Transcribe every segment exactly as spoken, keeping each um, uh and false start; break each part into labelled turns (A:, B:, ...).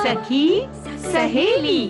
A: सखी सहेली।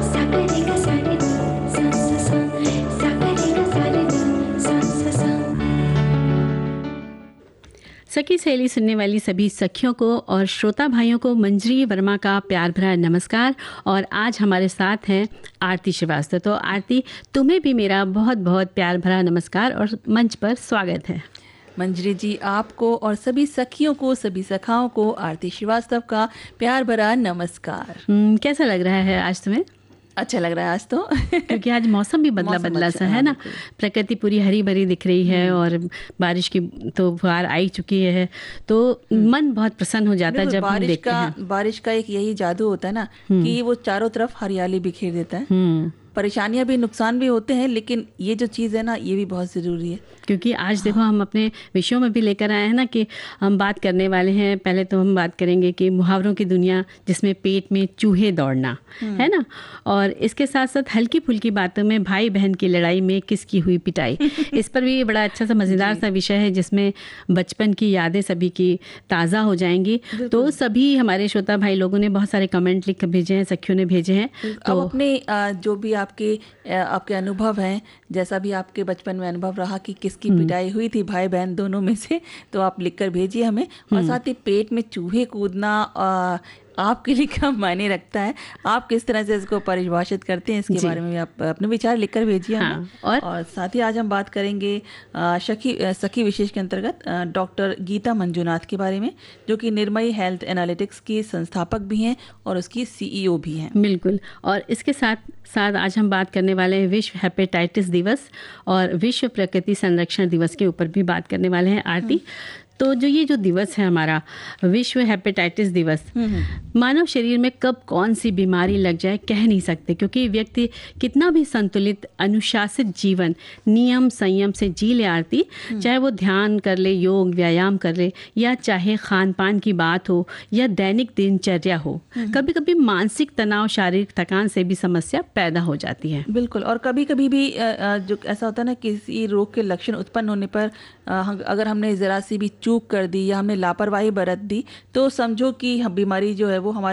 B: सखी सहेली सुनने वाली सभी सखियों को और श्रोता भाइयों को मंजरी वर्मा का प्यार भरा नमस्कार। और आज हमारे साथ हैं आरती श्रीवास्तव। तो आरती, तुम्हें भी मेरा बहुत बहुत प्यार भरा नमस्कार और मंच पर स्वागत है।
C: मंजरी जी, आपको और सभी सखियों को, सभी सखाओं को आरती श्रीवास्तव का प्यार भरा नमस्कार।
B: कैसा लग रहा है आज तुम्हें?
C: अच्छा लग रहा है आज तो
B: क्योंकि आज मौसम भी बदला बदला सा है ना, प्रकृति पूरी हरी भरी दिख रही है और बारिश की तो फुहार आई चुकी है, तो मन बहुत प्रसन्न हो जाता है जब हम देखते हैं।
C: बारिश का एक यही जादू होता है ना कि वो चारों तरफ हरियाली बिखेर देता है। परेशानियां भी, नुकसान भी होते हैं, लेकिन ये जो चीज़ है ना, ये भी बहुत ज़रूरी है।
B: क्योंकि आज देखो हम अपने विषयों में भी लेकर आए हैं ना कि हम बात करने वाले हैं। पहले तो हम बात करेंगे कि मुहावरों की दुनिया, जिसमें पेट में चूहे दौड़ना है ना, और इसके साथ साथ हल्की फुल्की बातों में भाई बहन की लड़ाई में किसकी हुई पिटाई। इस पर भी बड़ा अच्छा सा मज़ेदार सा विषय है, जिसमें बचपन की यादें सभी की ताज़ा हो जाएंगी। तो सभी हमारे श्रोता भाई लोगों ने बहुत सारे कमेंट लिख भेजे हैं, सखियों ने भेजे हैं।
C: तो अपने जो भी आपके आपके अनुभव हैं, जैसा भी आपके बचपन में अनुभव रहा कि किसकी पिटाई हुई थी, भाई बहन दोनों में से, तो आप लिखकर भेजिए हमें। और साथ ही पेट में चूहे कूदना आ, आपके लिए क्या मायने रखता है, आप किस तरह से इसको परिभाषित करते हैं, इसके बारे में भी आप अपने विचार लिखकर भेजिए हमें।
B: हाँ, और?
C: और साथ ही आज हम बात करेंगे सखी सखी विशेष के अंतर्गत डॉक्टर गीता मंजुनाथ के बारे में, जो कि निर्मयी हेल्थ एनालिटिक्स की संस्थापक भी हैं और उसकी सीईओ भी हैं।
B: बिल्कुल। और इसके साथ साथ आज हम बात करने वाले हैं विश्व हेपेटाइटिस दिवस और विश्व प्रकृति संरक्षण दिवस के ऊपर भी बात करने वाले हैं आरती। तो जो ये जो दिवस है हमारा विश्व हेपेटाइटिस दिवस, मानव शरीर में कब कौन सी बीमारी लग जाए कह नहीं सकते, क्योंकि व्यक्ति कितना भी संतुलित अनुशासित जीवन नियम संयम से जी ले आरती, चाहे वो ध्यान कर ले, योग व्यायाम कर ले, या चाहे खान पान की बात हो या दैनिक दिनचर्या हो, कभी कभी मानसिक तनाव, शारीरिक थकान से भी समस्या पैदा हो जाती है।
C: बिल्कुल। और कभी कभी भी जो ऐसा होता है ना, किसी रोग के लक्षण उत्पन्न होने पर अगर हमने ज़रा सी भी चूक कर दी या हमने लापरवाही बरत दी, तो समझो कि बीमारी जो है वो हमारे